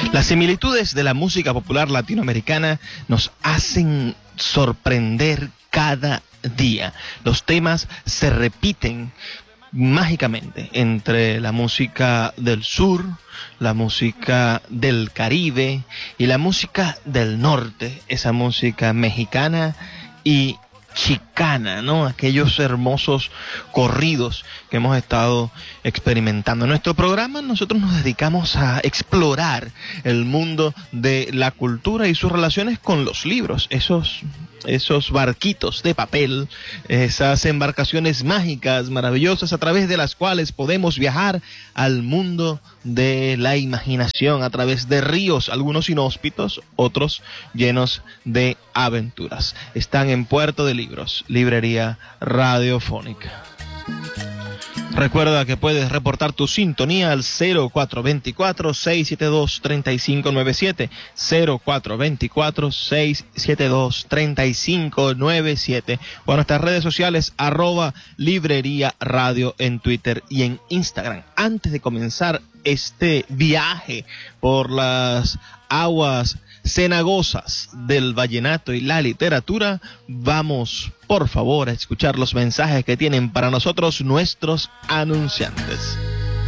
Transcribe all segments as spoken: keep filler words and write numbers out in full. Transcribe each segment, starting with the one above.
Las similitudes de la música popular latinoamericana nos hacen sorprender cada día. Los temas se repiten mágicamente entre la música del sur, la música del Caribe y la música del norte, esa música mexicana y chicana, ¿no? Aquellos hermosos corridos que hemos estado experimentando. En nuestro programa nosotros nos dedicamos a explorar el mundo de la cultura y sus relaciones con los libros, esos esos barquitos de papel, esas embarcaciones mágicas, maravillosas, a través de las cuales podemos viajar al mundo de la imaginación, a través de ríos, algunos inhóspitos, otros llenos de aventuras. Están en Puerto de Libros, librería radiofónica. Recuerda que puedes reportar tu sintonía al cero cuatro dos cuatro, seis siete dos, tres cinco nueve siete, cero cuatro dos cuatro, seis siete dos, tres cinco nueve siete, o a nuestras redes sociales, arroba librería radio en Twitter y en Instagram. Antes de comenzar este viaje por las aguas cenagosas del vallenato y la literatura, vamos por favor a escuchar los mensajes que tienen para nosotros nuestros anunciantes.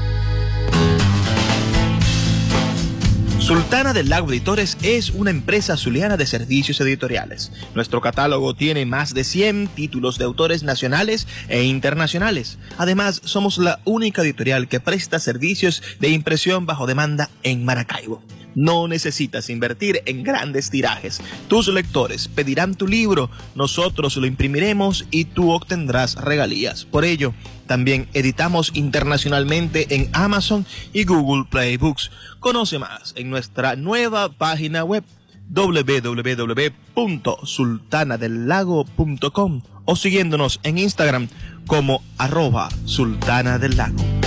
Sultana del Lago Editores es una empresa zuliana de servicios editoriales. Nuestro catálogo tiene más de cien títulos de autores nacionales e internacionales. Además, somos la única editorial que presta servicios de impresión bajo demanda en Maracaibo. No necesitas invertir en grandes tirajes. Tus lectores pedirán tu libro, nosotros lo imprimiremos y tú obtendrás regalías. Por ello, también editamos internacionalmente en Amazon y Google Play Books. Conoce más en nuestra nueva página web doble u doble u doble u punto sultana del lago punto com o siguiéndonos en Instagram como arroba sultana del lago.